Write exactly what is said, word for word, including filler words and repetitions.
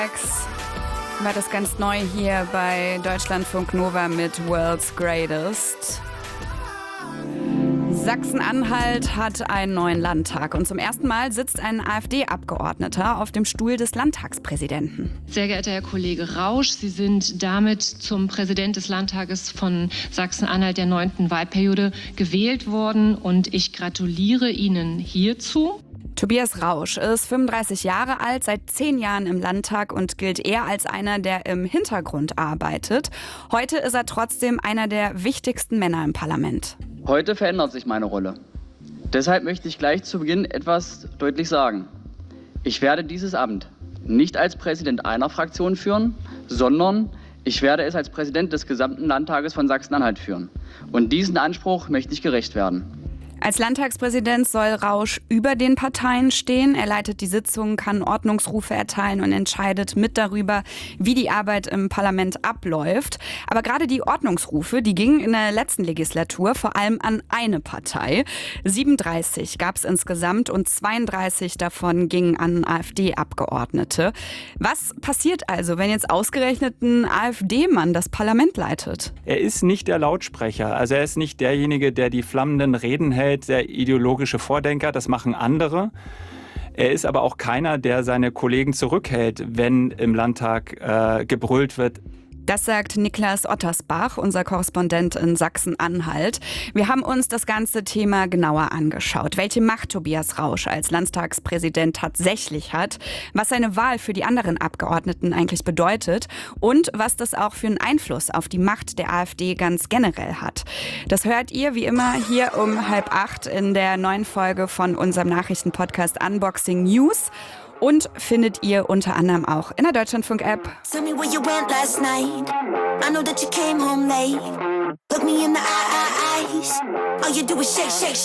War das ganz neu hier bei Deutschlandfunk Nova mit World's Greatest. Sachsen-Anhalt hat einen neuen Landtag und zum ersten Mal sitzt ein AfD-Abgeordneter auf dem Stuhl des Landtagspräsidenten. Sehr geehrter Herr Kollege Rausch, Sie sind damit zum Präsident des Landtages von Sachsen-Anhalt der neunten Wahlperiode gewählt worden und ich gratuliere Ihnen hierzu. Tobias Rausch ist fünfunddreißig Jahre alt, seit zehn Jahren im Landtag und gilt eher als einer, der im Hintergrund arbeitet. Heute ist er trotzdem einer der wichtigsten Männer im Parlament. Heute verändert sich meine Rolle. Deshalb möchte ich gleich zu Beginn etwas deutlich sagen. Ich werde dieses Amt nicht als Präsident einer Fraktion führen, sondern ich werde es als Präsident des gesamten Landtages von Sachsen-Anhalt führen. Und diesen Anspruch möchte ich gerecht werden. Als Landtagspräsident soll Rausch über den Parteien stehen. Er leitet die Sitzungen, kann Ordnungsrufe erteilen und entscheidet mit darüber, wie die Arbeit im Parlament abläuft. Aber gerade die Ordnungsrufe, die gingen in der letzten Legislatur vor allem an eine Partei. siebenunddreißig gab es insgesamt und zweiunddreißig davon gingen an AfD-Abgeordnete. Was passiert also, wenn jetzt ausgerechnet ein AfD-Mann das Parlament leitet? Er ist nicht der Lautsprecher. Also er ist nicht derjenige, der die flammenden Reden hält, der ideologische Vordenker, das machen andere. Er ist aber auch keiner, der seine Kollegen zurückhält, wenn im Landtag äh, gebrüllt wird. Das sagt Niklas Ottersbach, unser Korrespondent in Sachsen-Anhalt. Wir haben uns das ganze Thema genauer angeschaut. Welche Macht Tobias Rausch als Landtagspräsident tatsächlich hat, was seine Wahl für die anderen Abgeordneten eigentlich bedeutet und was das auch für einen Einfluss auf die Macht der AfD ganz generell hat. Das hört ihr wie immer hier um halb acht in der neuen Folge von unserem Nachrichtenpodcast Unboxing News. Und findet ihr unter anderem auch in der Deutschlandfunk-App. Tell me where you went last night. I know that you came home late. Look me in the eyes. All you do is shake, shake,